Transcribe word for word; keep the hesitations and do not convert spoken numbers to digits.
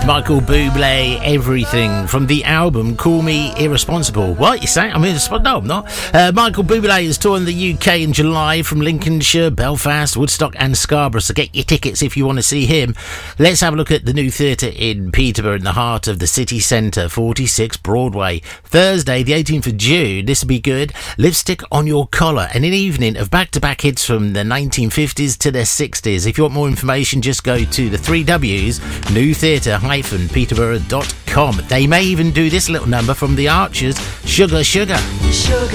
Michael Bublé, Everything, from the album Call Me Irresponsible. What, you say? I'm irresponsible? No, I'm not. Uh, Michael Bublé is touring the U K in July from Lincolnshire, Belfast, Woodstock and Scarborough, so get your tickets if you want to see him. Let's have a look at the New Theatre in Peterborough, in the heart of the city centre, forty-six Broadway. Thursday, the eighteenth of June, this will be good. Lipstick on Your Collar, and an evening of back-to-back hits from the nineteen fifties to the sixties. If you want more information, just go to the three W's, new theatre dash peterborough dot com. They may even do this little number from the Archers, Sugar Sugar. Sugar.